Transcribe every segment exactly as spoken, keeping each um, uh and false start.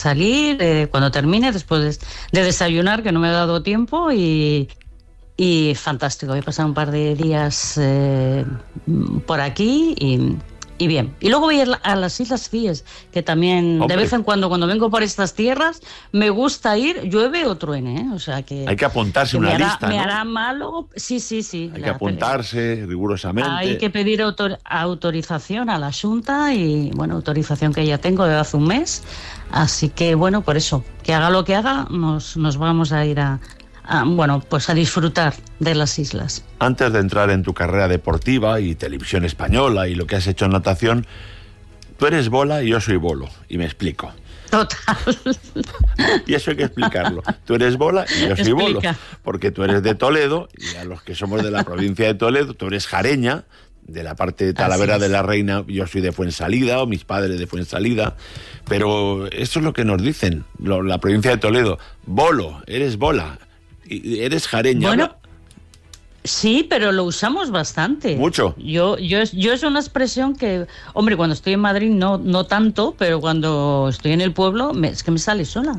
salir eh, cuando termine, después de, de desayunar, que no me ha dado tiempo, y, y fantástico. Voy a pasar un par de días eh, por aquí y... Y bien. Y luego voy a, a las Islas Cíes, que también Hombre. de vez en cuando, cuando vengo por estas tierras, me gusta ir, llueve o truene, ¿eh? O sea que... Hay que apuntarse una hará, lista, ¿no? ¿Me hará malo? Sí, sí, sí. Hay que apuntarse pelea. rigurosamente. Hay que pedir autor, autorización a la Xunta y, bueno, autorización que ya tengo desde hace un mes. Así que, bueno, por eso, que haga lo que haga, nos, nos vamos a ir a... Ah, bueno, pues a disfrutar de las islas. Antes de entrar en tu carrera deportiva y televisión española y lo que has hecho en natación, tú eres bola y yo soy bolo, y me explico. Total. Y eso hay que explicarlo. Tú eres bola y yo soy Explica. bolo, porque tú eres de Toledo, y a los que somos de la provincia de Toledo, tú eres jareña, de la parte de Talavera de la Reina, yo soy de Fuensalida, o mis padres de Fuensalida, pero eso es lo que nos dicen, lo, la provincia de Toledo. Bolo, eres bola. ¿Eres jareña? Bueno, sí, pero lo usamos bastante. ¿Mucho? Yo, yo, yo es una expresión que, hombre, cuando estoy en Madrid no, no tanto, pero cuando estoy en el pueblo me, es que me sale sola.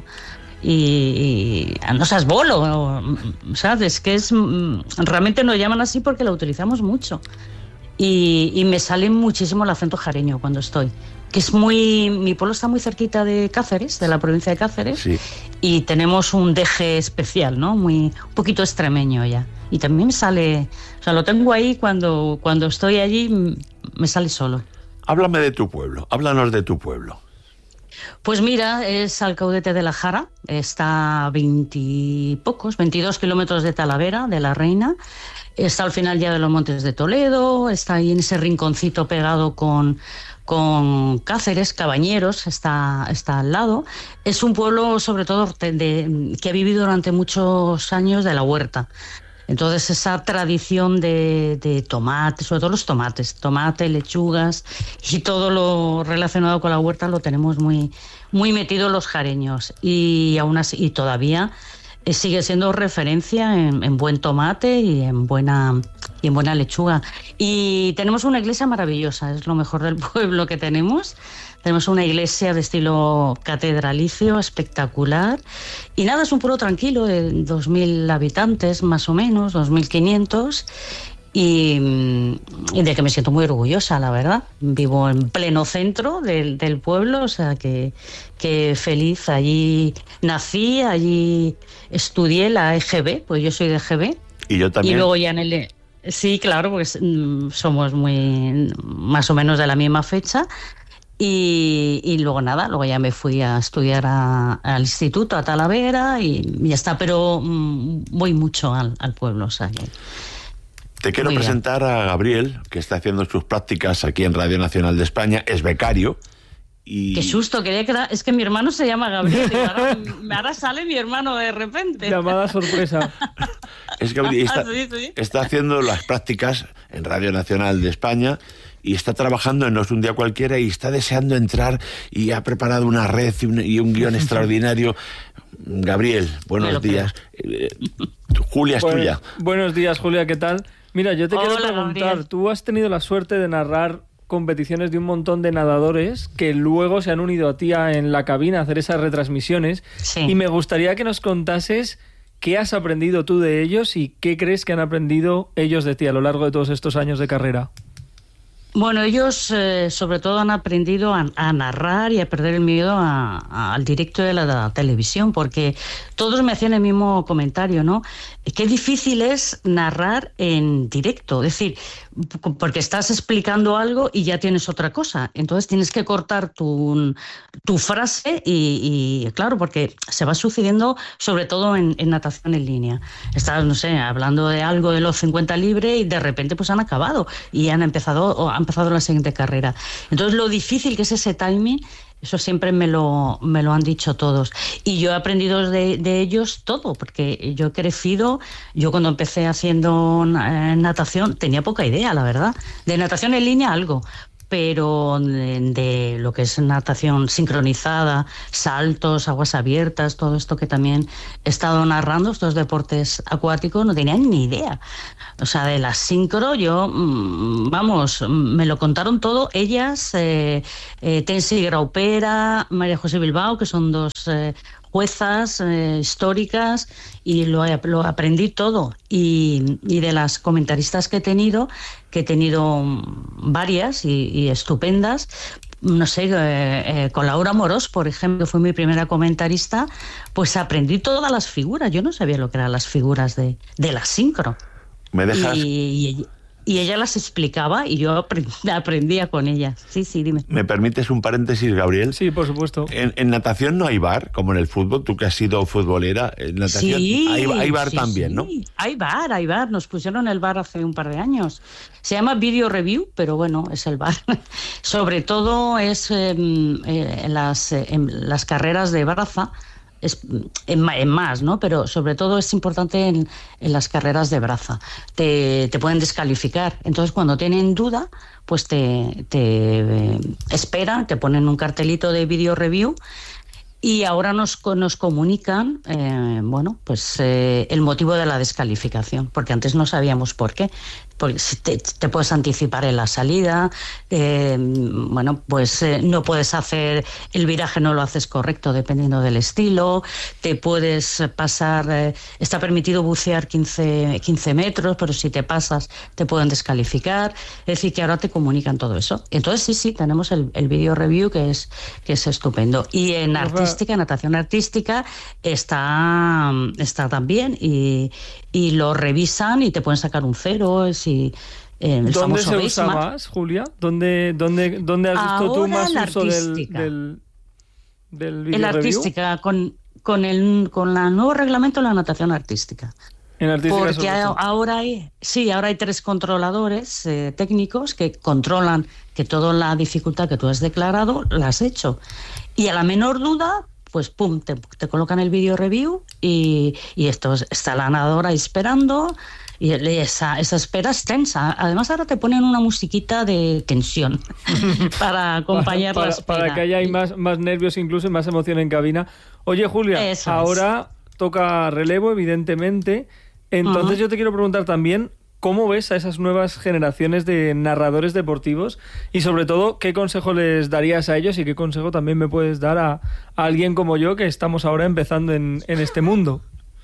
Y, y no seas bolo, ¿sabes? Que es, realmente nos llaman así porque lo utilizamos mucho. Y, y me sale muchísimo el acento jareño cuando estoy. Que es muy... Mi pueblo está muy cerquita de Cáceres, de la provincia de Cáceres, sí. Y tenemos un deje especial, ¿no? Muy, un poquito extremeño ya. Y también me sale... O sea, lo tengo ahí cuando, cuando estoy allí, me sale solo. Háblame de tu pueblo, háblanos de tu pueblo. Pues mira, es Alcaudete de la Jara, está a veintipocos, veintidós kilómetros de Talavera, de la Reina. Está al final ya de los Montes de Toledo, está ahí en ese rinconcito pegado con... con Cáceres, Cabañeros, está, está al lado. Es un pueblo, sobre todo, de, de, que ha vivido durante muchos años de la huerta. Entonces, esa tradición de, de tomates, sobre todo los tomates, tomate, lechugas y todo lo relacionado con la huerta lo tenemos muy, muy metido los jareños. Y aún así, y todavía sigue siendo referencia en, en buen tomate y en buena... y en buena lechuga. Y tenemos una iglesia maravillosa, es lo mejor del pueblo que tenemos. Tenemos una iglesia de estilo catedralicio, espectacular. Y nada, es un pueblo tranquilo, de dos mil habitantes más o menos, dos mil quinientos. Y, y de que me siento muy orgullosa, la verdad. Vivo en pleno centro del, del pueblo, o sea que, que feliz. Allí nací, allí estudié la E G B, pues yo soy de E G B. Y yo también. Y luego ya en el... Sí, claro, porque somos muy más o menos de la misma fecha. Y, y luego nada, luego ya me fui a estudiar a, al instituto, a Talavera, y ya está, pero mm, voy mucho al, al pueblo, o sea que... Te quiero Muy presentar bien. a Gabriel, que está haciendo sus prácticas aquí en Radio Nacional de España, es becario. Y... Qué susto, quería que era... es que mi hermano se llama Gabriel, y ahora, ahora sale mi hermano de repente. Llamada sorpresa. Es Gabriel, está, sí, sí. está haciendo las prácticas en Radio Nacional de España y está trabajando en No es un día cualquiera y está deseando entrar y ha preparado una red y un, y un guión extraordinario. Gabriel, buenos días. Eh, Julia es bueno, tuya. Buenos días, Julia, ¿qué tal? Mira, yo te Hola, quiero preguntar, Gabriel. tú has tenido la suerte de narrar competiciones de un montón de nadadores que luego se han unido a ti en la cabina a hacer esas retransmisiones. Sí. Y me gustaría que nos contases qué has aprendido tú de ellos y qué crees que han aprendido ellos de ti a lo largo de todos estos años de carrera. Bueno, ellos eh, sobre todo han aprendido a, a narrar y a perder el miedo a, a, al directo de la, de la televisión, porque todos me hacían el mismo comentario, ¿no? Qué difícil es narrar en directo, es decir, porque estás explicando algo y ya tienes otra cosa, entonces tienes que cortar tu, tu frase y, y claro, porque se va sucediendo sobre todo en, en natación en línea. Estás, no sé, hablando de algo de los cincuenta libre y de repente pues han acabado y han empezado, o han empezado la siguiente carrera. Entonces lo difícil que es ese timing, eso siempre me lo, me lo han dicho todos. Y yo he aprendido de, de ellos todo, porque yo he crecido, yo cuando empecé haciendo natación tenía poca idea, la verdad. De natación en línea algo, pero de, de lo que es natación sincronizada, saltos, aguas abiertas, todo esto que también he estado narrando, estos deportes acuáticos, no tenían ni idea. O sea, de la sincro, yo, vamos, me lo contaron todo ellas, eh, eh, Tensi Graupera, María José Bilbao, que son dos eh, juezas eh, históricas, y lo, lo aprendí todo. Y, y de las comentaristas que he tenido, que he tenido varias y, y estupendas, no sé, eh, eh, con Laura Morós, por ejemplo, que fue mi primera comentarista, pues aprendí todas las figuras. Yo no sabía lo que eran las figuras de, de la sincro. ¿Me dejas? Y, y, y ella las explicaba y yo aprendía con ella. Sí, sí, dime. ¿Me permites un paréntesis, Gabriel? Sí, por supuesto. En, en natación no hay bar, como en el fútbol, tú que has sido futbolera. En natación sí, hay, hay bar sí, también, sí. ¿no? Hay bar, hay bar. Nos pusieron el bar hace un par de años. Se llama Video Review, pero bueno, es el bar. Sobre todo es eh, eh, las, eh, en las carreras de braza. Es, en, en más, ¿no? Pero sobre todo es importante en, en las carreras de braza. Te, te pueden descalificar. Entonces, cuando tienen duda, pues te, te eh, esperan, te ponen un cartelito de video review y ahora nos, nos comunican, eh, bueno, pues eh, el motivo de la descalificación, porque antes no sabíamos por qué. Porque te, te puedes anticipar en la salida, eh, bueno, pues eh, no puedes hacer el viraje, no lo haces correcto dependiendo del estilo, te puedes pasar, eh, está permitido bucear quince, quince metros, pero si te pasas te pueden descalificar. Es decir, que ahora te comunican todo eso. Entonces sí, sí, tenemos el, el video review que es, que es estupendo. Y en artística, natación artística, está, está también y, y lo revisan y te pueden sacar un cero. Si, eh, el ¿Dónde se base usa mat. más, Julia? ¿Dónde, dónde, dónde has visto Ahora tú más la uso del, artística. del, del video En la review? artística, con, con el con el nuevo reglamento de la natación artística. En artística Porque a, ahora hay, sí, ahora hay tres controladores eh, técnicos que controlan que toda la dificultad que tú has declarado la has hecho. Y a la menor duda, pues pum, te, te colocan el video review y, y esto está la nadadora esperando. Y esa, esa espera es tensa. Además, ahora te ponen una musiquita de tensión para acompañar para, la para, espera. para que haya más, más nervios, incluso y más emoción en cabina. Oye, Julia, Eso ahora es. Toca relevo, evidentemente. Entonces, uh-huh. yo te quiero preguntar también, ¿cómo ves a esas nuevas generaciones de narradores deportivos? Y sobre todo, ¿qué consejo les darías a ellos y qué consejo también me puedes dar a, a alguien como yo, que estamos ahora empezando en, en este mundo?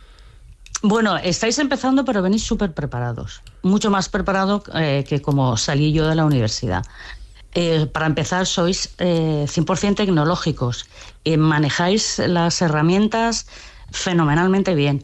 Bueno, estáis empezando, pero venís súper preparados. Mucho más preparados eh, que como salí yo de la universidad. Eh, para empezar, sois eh, cien por ciento tecnológicos. Eh, manejáis las herramientas fenomenalmente bien.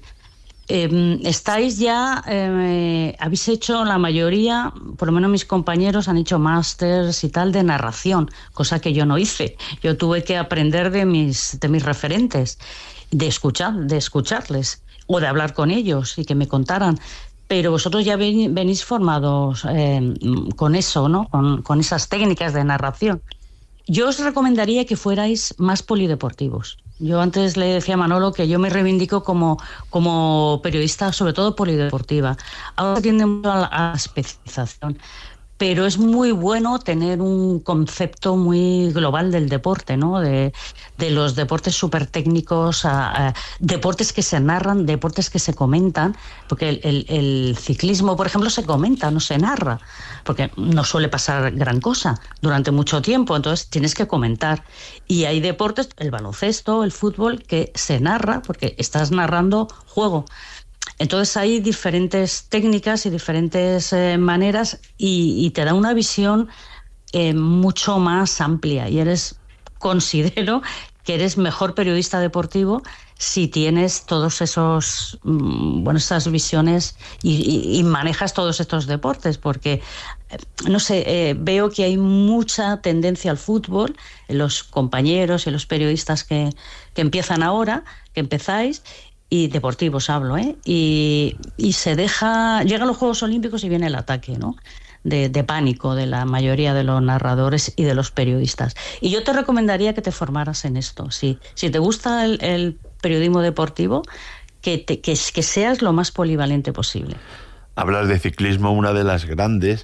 Eh, estáis ya, eh, habéis hecho la mayoría, por lo menos mis compañeros han hecho másters y tal de narración, cosa que yo no hice. Yo tuve que aprender de mis, de mis referentes, de escuchar, de escucharles o de hablar con ellos y que me contaran. Pero vosotros ya ven, venís formados eh, con eso, ¿no? Con, con esas técnicas de narración. Yo os recomendaría que fuerais más polideportivos. Yo antes le decía a Manolo que yo me reivindico como, como periodista, sobre todo polideportiva. Ahora tiende mucho a la, a la especialización. Pero es muy bueno tener un concepto muy global del deporte, ¿no? De, de los deportes súper técnicos, a, a deportes que se narran, deportes que se comentan, porque el, el, el ciclismo, por ejemplo, se comenta, no se narra, porque no suele pasar gran cosa durante mucho tiempo, entonces tienes que comentar. Y hay deportes, el baloncesto, el fútbol, que se narra porque estás narrando juego. Entonces hay diferentes técnicas y diferentes eh, maneras y, y te da una visión eh, mucho más amplia y eres, considero que eres mejor periodista deportivo si tienes todos esos, mm, bueno, esas visiones y, y, y manejas todos estos deportes, porque eh, no sé, eh, veo que hay mucha tendencia al fútbol en los compañeros y los periodistas que, que empiezan ahora, que empezáis. Y deportivos hablo, ¿eh? Y, y se deja... Llegan los Juegos Olímpicos y viene el ataque, ¿no? De, de pánico de la mayoría de los narradores y de los periodistas. Y yo te recomendaría que te formaras en esto. Si, si te gusta el, el periodismo deportivo, que, te, que, que seas lo más polivalente posible. Hablas de ciclismo, una de las grandes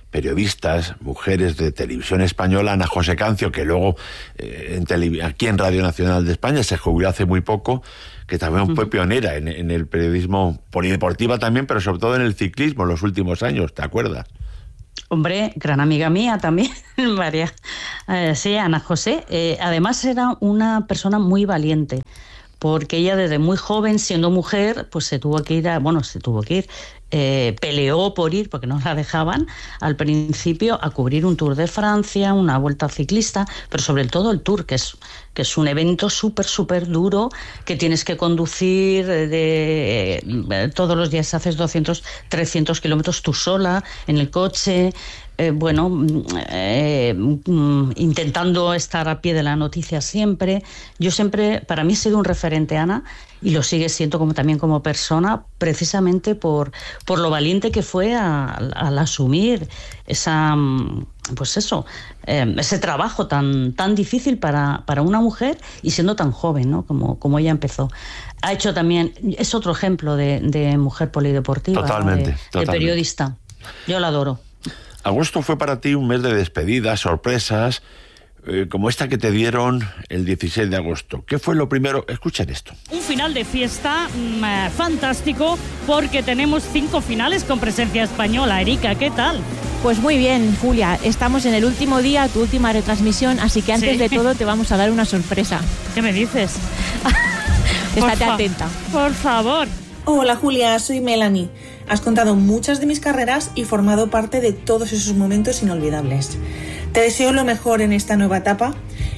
periodistas, mujeres de Televisión Española, Ana José Cancio, que luego eh, en tele, aquí en Radio Nacional de España se jubiló hace muy poco, que también fue pionera en, en el periodismo polideportiva también, pero sobre todo en el ciclismo en los últimos años, ¿te acuerdas? Hombre, gran amiga mía también, María. Eh, sí, Ana José. Eh, además era una persona muy valiente, porque ella desde muy joven, siendo mujer, pues se tuvo que ir, a, bueno, se tuvo que ir, eh, peleó por ir, porque no la dejaban al principio, a cubrir un Tour de Francia, una vuelta ciclista, pero sobre todo el Tour, que es, que es un evento súper, súper duro, que tienes que conducir de, eh, todos los días haces doscientos, trescientos kilómetros tú sola, en el coche. Eh, bueno, eh, intentando estar a pie de la noticia siempre. Yo siempre, para mí ha sido un referente, Ana, y lo sigue siendo como, también como persona, precisamente por, por lo valiente que fue a, a, al asumir esa, pues eso, eh, ese trabajo tan, tan difícil para, para una mujer y siendo tan joven, ¿no? Como, como ella empezó. Ha hecho también, es otro ejemplo de, de mujer polideportiva, totalmente, ¿no? de, totalmente. de periodista. Yo la adoro. Agosto fue para ti un mes de despedidas, sorpresas, eh, como esta que te dieron el dieciséis de agosto. ¿Qué fue lo primero? Escuchen esto. Un final de fiesta mmm, fantástico, porque tenemos cinco finales con presencia española. Erika, ¿qué tal? Pues muy bien, Julia. Estamos en el último día, tu última retransmisión, así que antes ¿Sí? de todo te vamos a dar una sorpresa. ¿Qué me dices? Estate por atenta. Por favor. Hola Julia, soy Melanie. Has contado muchas de mis carreras y formado parte de todos esos momentos inolvidables. Te deseo lo mejor en esta nueva etapa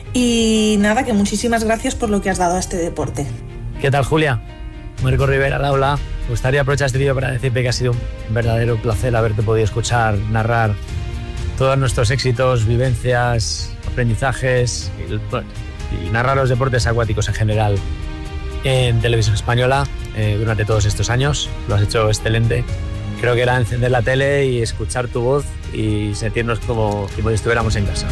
y nada, que muchísimas gracias por lo que has dado a este deporte. ¿Qué tal, Julia? Marco Rivera, Laura. Me gustaría aprovechar este vídeo para decirte que ha sido un verdadero placer haberte podido escuchar, narrar todos nuestros éxitos, vivencias, aprendizajes y, bueno, y narrar los deportes acuáticos en general en Televisión Española eh, durante todos estos años. Lo has hecho excelente. Creo que era encender la tele y escuchar tu voz y sentirnos como si estuviéramos en casa.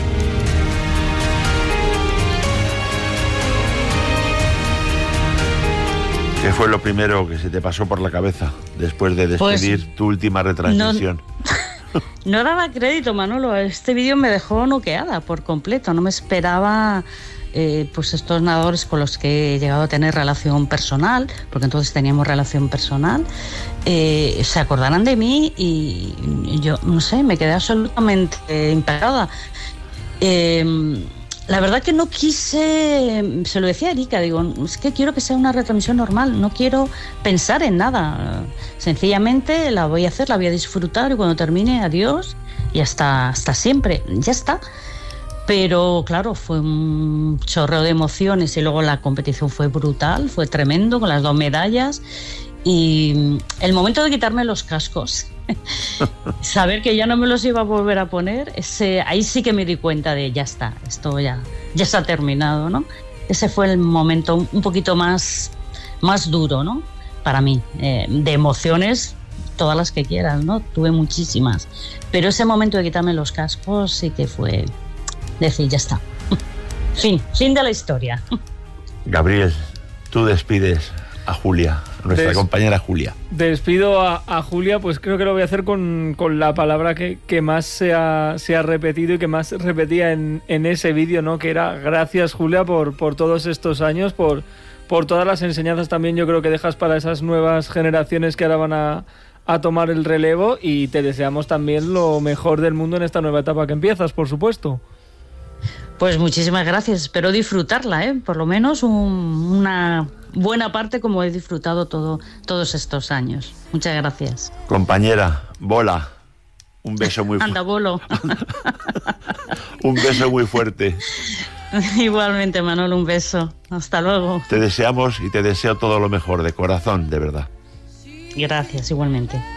¿Qué fue lo primero que se te pasó por la cabeza después de despedir pues, tu última retransmisión? No, no daba crédito, Manolo. Este vídeo me dejó noqueada por completo. No me esperaba eh, pues estos nadadores con los que he llegado a tener relación personal, porque entonces teníamos relación personal, eh, se acordaran de mí y yo, no sé, me quedé absolutamente eh, impactada. Eh, La verdad que no quise, se lo decía a Erika, digo, es que quiero que sea una retransmisión normal, no quiero pensar en nada, sencillamente la voy a hacer, la voy a disfrutar y cuando termine, adiós y hasta, hasta siempre, ya está. Pero claro, fue un chorreo de emociones y luego la competición fue brutal, fue tremendo con las dos medallas y el momento de quitarme los cascos, saber que ya no me los iba a volver a poner, ese, ahí sí que me di cuenta de ya está, esto ya, ya está terminado, ¿no? Ese fue el momento un poquito más, más duro, ¿no? Para mí, eh, de emociones, todas las que quieras, ¿no? Tuve muchísimas, pero ese momento de quitarme los cascos sí que fue decir ya está, fin, fin de la historia. Gabriel, tú despides a Julia, a nuestra Des, compañera Julia. Despido a, a Julia, pues creo que lo voy a hacer con, con la palabra que, que más se ha, se ha repetido y que más repetía en, en ese vídeo, ¿no? Que era gracias, Julia, por, por todos estos años, por, por todas las enseñanzas también yo creo que dejas para esas nuevas generaciones que ahora van a, a tomar el relevo y te deseamos también lo mejor del mundo en esta nueva etapa que empiezas, por supuesto. Pues muchísimas gracias, espero disfrutarla, ¿eh? Por lo menos un, una buena parte como he disfrutado todo, todos estos años. Muchas gracias. Compañera, Bola, un beso muy fuerte. Anda, Bolo. Un beso muy fuerte. Igualmente, Manolo, un beso. Hasta luego. Te deseamos y te deseo todo lo mejor, de corazón, de verdad. Gracias, igualmente.